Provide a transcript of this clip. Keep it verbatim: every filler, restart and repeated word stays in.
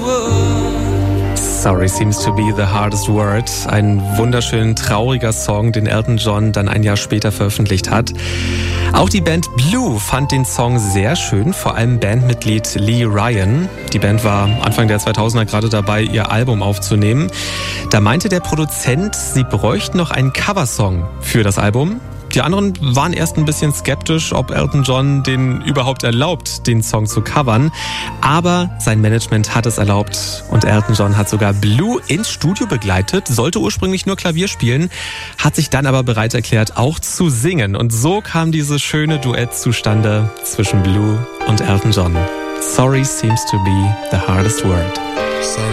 Sorry seems to be the hardest word. Ein wunderschön trauriger Song, den Elton John dann ein Jahr später veröffentlicht hat. Auch die Band Blue fand den Song sehr schön, vor allem Bandmitglied Lee Ryan. Die Band war Anfang der zweitausender gerade dabei, ihr Album aufzunehmen. Da meinte der Produzent, sie bräuchten noch einen Coversong für das Album. Die anderen waren erst ein bisschen skeptisch, ob Elton John den überhaupt erlaubt, den Song zu covern. Aber sein Management hat es erlaubt und Elton John hat sogar Blue ins Studio begleitet, sollte ursprünglich nur Klavier spielen, hat sich dann aber bereit erklärt, auch zu singen. Und so kam dieses schöne Duett zustande zwischen Blue und Elton John. Sorry seems to be the hardest word. Sorry.